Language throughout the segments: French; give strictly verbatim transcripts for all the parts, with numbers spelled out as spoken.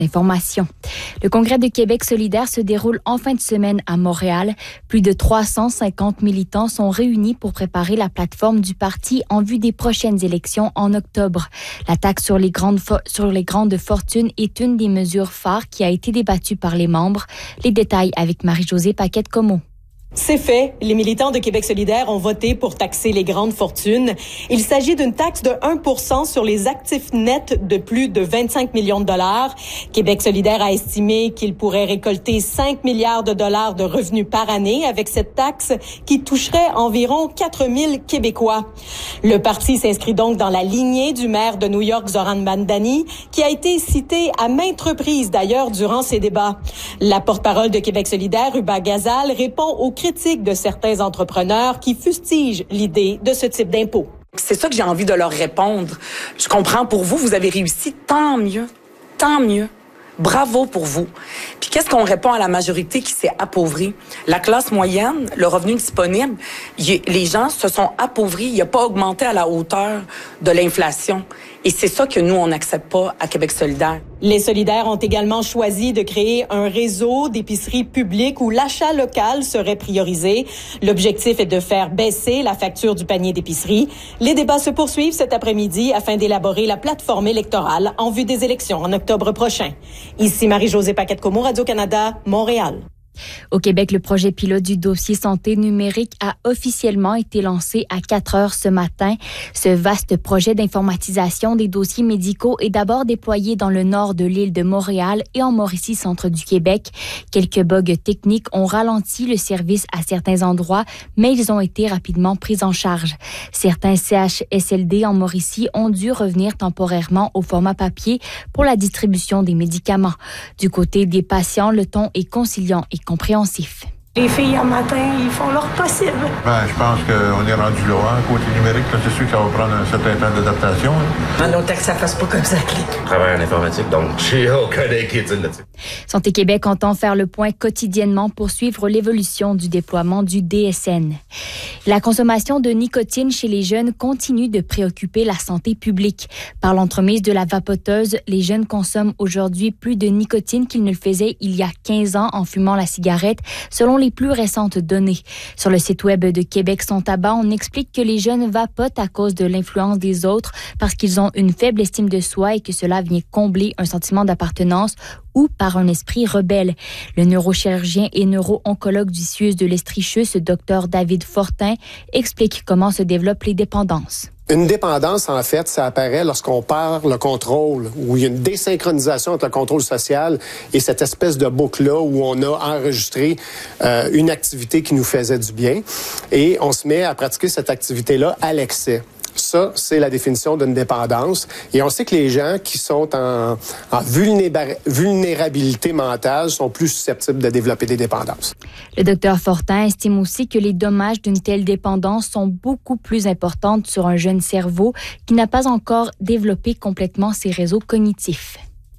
Information. Le Congrès de Québec solidaire se déroule en fin de semaine à Montréal. Plus de trois cent cinquante militants sont réunis pour préparer la plateforme du parti en vue des prochaines élections en octobre. La taxe sur les grandes, fo- sur les grandes fortunes est une des mesures phares qui a été débattue par les membres. Les détails avec Marie-Josée Paquette-Comeau. C'est fait. Les militants de Québec solidaire ont voté pour taxer les grandes fortunes. Il s'agit d'une taxe de un pour cent sur les actifs nets de plus de vingt-cinq millions de dollars. Québec solidaire a estimé qu'il pourrait récolter cinq milliards de dollars de revenus par année avec cette taxe qui toucherait environ quatre mille Québécois. Le parti s'inscrit donc dans la lignée du maire de New York, Zoran Mamdani, qui a été cité à maintes reprises d'ailleurs durant ces débats. La porte-parole de Québec solidaire, Ruba Gazal, répond aux critique de certains entrepreneurs qui fustigent l'idée de ce type d'impôt. C'est ça que j'ai envie de leur répondre. Je comprends pour vous, vous avez réussi, tant mieux, tant mieux. Bravo pour vous. Puis qu'est-ce qu'on répond à la majorité qui s'est appauvrie? La classe moyenne, le revenu disponible, y, les gens se sont appauvris, il n'a pas augmenté à la hauteur de l'inflation. Et c'est ça que nous, on n'accepte pas à Québec solidaire. Les solidaires ont également choisi de créer un réseau d'épiceries publiques où l'achat local serait priorisé. L'objectif est de faire baisser la facture du panier d'épicerie. Les débats se poursuivent cet après-midi afin d'élaborer la plateforme électorale en vue des élections en octobre prochain. Ici Marie-Josée Paquette-Comeau, Radio-Canada, Montréal. Au Québec, le projet pilote du dossier santé numérique a officiellement été lancé à quatre heures ce matin. Ce vaste projet d'informatisation des dossiers médicaux est d'abord déployé dans le nord de l'île de Montréal et en Mauricie, centre du Québec. Quelques bugs techniques ont ralenti le service à certains endroits, mais ils ont été rapidement pris en charge. Certains C H S L D en Mauricie ont dû revenir temporairement au format papier pour la distribution des médicaments. Du côté des patients, le ton est conciliant et compréhensif. Les filles, un matin, ils font leur possible. Ben, je pense qu'on est rendu là. Hein. Côté numérique, là, c'est sûr que ça va prendre un certain temps d'adaptation. Hein. Non, que ça fasse pas comme ça, clic. Je travaille en informatique, donc j'ai aucun inquiétude là-dessus. Santé Québec entend faire le point quotidiennement pour suivre l'évolution du déploiement du D S N. La consommation de nicotine chez les jeunes continue de préoccuper la santé publique. Par l'entremise de la vapoteuse, les jeunes consomment aujourd'hui plus de nicotine qu'ils ne le faisaient il y a quinze ans en fumant la cigarette, selon les plus récentes données. Sur le site web de Québec Sans Tabac, on explique que les jeunes vapotent à cause de l'influence des autres parce qu'ils ont une faible estime de soi et que cela vient combler un sentiment d'appartenance ou par un esprit rebelle. Le neurochirurgien et neuro-oncologue du C I U S de l'Estrichus, Dr David Fortin, explique comment se développent les dépendances. Une dépendance, en fait, ça apparaît lorsqu'on perd le contrôle, où il y a une désynchronisation entre le contrôle social et cette espèce de boucle-là où on a enregistré euh, une activité qui nous faisait du bien et on se met à pratiquer cette activité-là à l'excès. Ça, c'est la définition d'une dépendance. Et on sait que les gens qui sont en, en vulnéra- vulnérabilité mentale sont plus susceptibles de développer des dépendances. Le docteur Fortin estime aussi que les dommages d'une telle dépendance sont beaucoup plus importants sur un jeune cerveau qui n'a pas encore développé complètement ses réseaux cognitifs.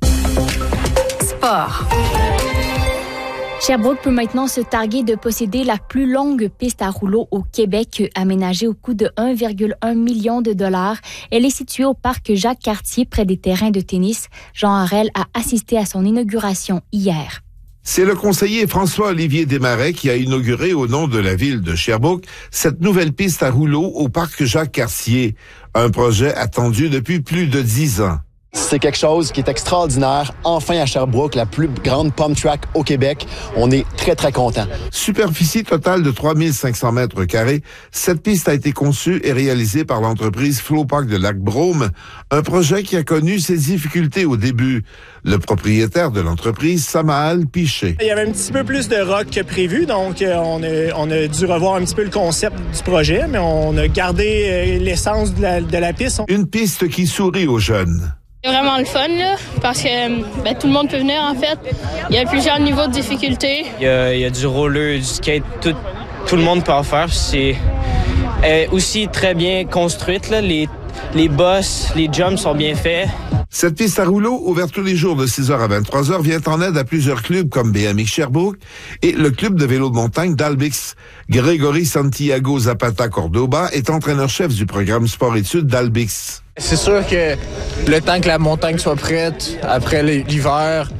Sport. Sherbrooke peut maintenant se targuer de posséder la plus longue piste à rouleau au Québec, aménagée au coût de un virgule un million de dollars. Elle est située au parc Jacques-Cartier, près des terrains de tennis. Jean Harel a assisté à son inauguration hier. C'est le conseiller François-Olivier Desmarais qui a inauguré au nom de la ville de Sherbrooke cette nouvelle piste à rouleau au parc Jacques-Cartier, un projet attendu depuis plus de dix ans. C'est quelque chose qui est extraordinaire. Enfin à Sherbrooke, la plus grande pump track au Québec. On est très, très contents. Superficie totale de trois mille cinq cents mètres carrés, cette piste a été conçue et réalisée par l'entreprise Flowpark de Lac-Brome, un projet qui a connu ses difficultés au début. Le propriétaire de l'entreprise, Samaal Piché. Il y avait un petit peu plus de rock que prévu, donc euh, on, a, on a dû revoir un petit peu le concept du projet, mais on a gardé euh, l'essence de la, de la piste. Une piste qui sourit aux jeunes. C'est vraiment le fun, là, parce que ben, tout le monde peut venir, en fait. Il y a plusieurs niveaux de difficulté. Il y a, il y a du roller, du skate, tout, tout le monde peut en faire. C'est euh, aussi très bien construite, là. Les, les bosses, les jumps sont bien faits. Cette piste à rouleau, ouverte tous les jours de six heures à vingt-trois heures, vient en aide à plusieurs clubs comme B M X Sherbrooke et le club de vélo de montagne d'Albix. Grégory Santiago Zapata Cordoba est entraîneur-chef du programme sport-études d'Albix. C'est sûr que le temps que la montagne soit prête, après l'hiver,